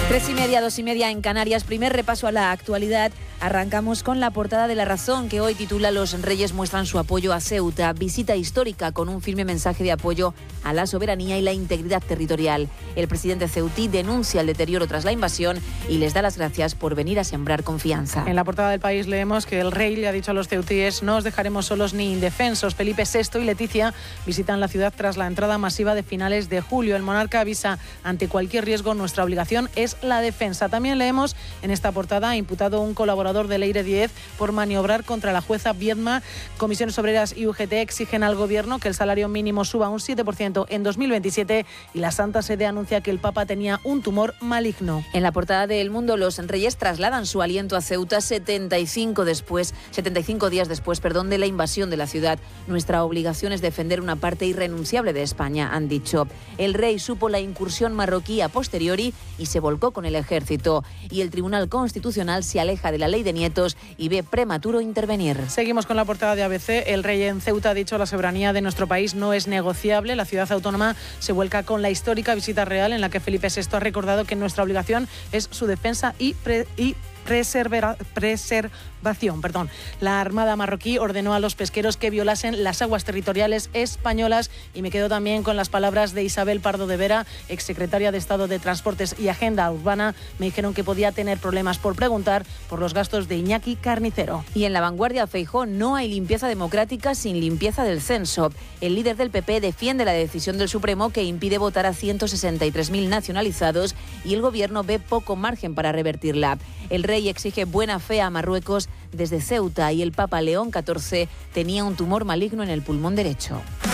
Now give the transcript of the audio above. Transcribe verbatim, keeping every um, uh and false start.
Tres y media, dos y media en Canarias. Primer repaso a la actualidad. Arrancamos con la portada de La Razón, que hoy titula Los Reyes muestran su apoyo a Ceuta. Visita histórica con un firme mensaje de apoyo a la soberanía y la integridad territorial. El presidente ceutí denuncia el deterioro tras la invasión y les da las gracias por venir a sembrar confianza. En la portada del País leemos que el rey le ha dicho a los ceutíes: no os dejaremos solos ni indefensos. Felipe sexto y Leticia visitan la ciudad tras la entrada masiva de finales de julio. El monarca avisa: ante cualquier riesgo, nuestra obligación es la defensa. También leemos en esta portada: imputado un colaborador de Leire diez por maniobrar contra la jueza Viedma. Comisiones Obreras y U G T exigen al gobierno que el salario mínimo suba un siete por ciento en dos mil veintisiete y la Santa Sede anuncia que el Papa tenía un tumor maligno. En la portada de El Mundo, los reyes trasladan su aliento a Ceuta setenta y cinco después, setenta y cinco días después, perdón, de la invasión de la ciudad. Nuestra obligación es defender una parte irrenunciable de España, han dicho. El rey supo la incursión marroquí a posteriori y se volcó con el ejército. Y el Tribunal Constitucional se aleja de la ley de nietos y ve prematuro intervenir. Seguimos con la portada de A B C. El rey en Ceuta ha dicho: la soberanía de nuestro país no es negociable. La ciudad autónoma se vuelca con la histórica visita real en la que Felipe sexto ha recordado que nuestra obligación es su defensa y, pre y preservar, preservación. Perdón. La Armada marroquí ordenó a los pesqueros que violasen las aguas territoriales españolas, y me quedo también con las palabras de Isabel Pardo de Vera, exsecretaria de Estado de Transportes y Agenda Urbana. Me dijeron que podía tener problemas por preguntar por los gastos de Iñaki Carnicero. Y en La Vanguardia, Feijóo: no hay limpieza democrática sin limpieza del censo. El líder del P P defiende la decisión del Supremo que impide votar a ciento sesenta y tres mil nacionalizados y el gobierno ve poco margen para revertirla. El rey exige buena fe a Marruecos desde Ceuta y el Papa León catorce tenía un tumor maligno en el pulmón derecho.